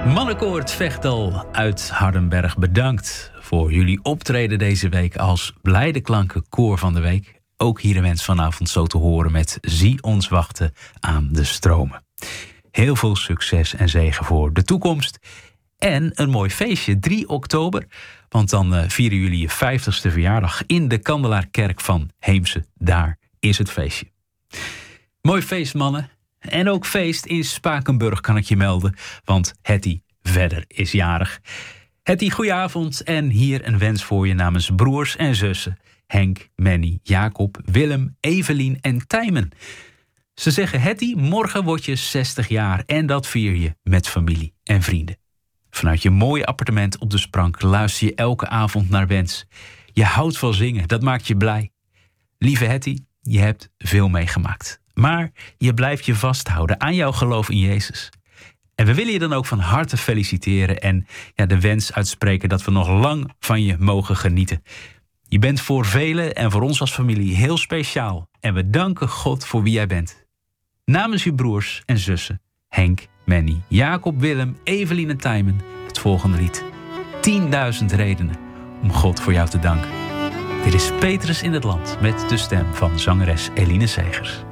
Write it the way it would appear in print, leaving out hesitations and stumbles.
Mannenkoor het Vechtal uit Hardenberg, bedankt voor jullie optreden deze week als Blijde Klanken Koor van de Week. Ook hier een wens vanavond zo te horen met Zie ons wachten aan de stromen. Heel veel succes en zegen voor de toekomst. En een mooi feestje, 3 oktober. Want dan vieren jullie je 50ste verjaardag in de Kandelaarkerk van Heemse. Daar is het feestje. Mooi feest, mannen. En ook feest in Spakenburg kan ik je melden. Want Hetty Verder is jarig. Hetty, goedenavond. En hier een wens voor je namens broers en zussen. Henk, Manny, Jacob, Willem, Evelien en Tijmen. Ze zeggen, Hetty, morgen word je 60 jaar. En dat vier je met familie en vrienden. Vanuit je mooie appartement op de Sprank luister je elke avond naar wens. Je houdt van zingen, dat maakt je blij. Lieve Hetty, je hebt veel meegemaakt. Maar je blijft je vasthouden aan jouw geloof in Jezus. En we willen je dan ook van harte feliciteren en de wens uitspreken dat we nog lang van je mogen genieten. Je bent voor velen en voor ons als familie heel speciaal. En we danken God voor wie jij bent. Namens je broers en zussen, Henk, Manny, Jacob, Willem, Evelien en Tijmen, het volgende lied. 10.000 redenen om God voor jou te danken. Dit is Petrus in het land met de stem van zangeres Eline Segers.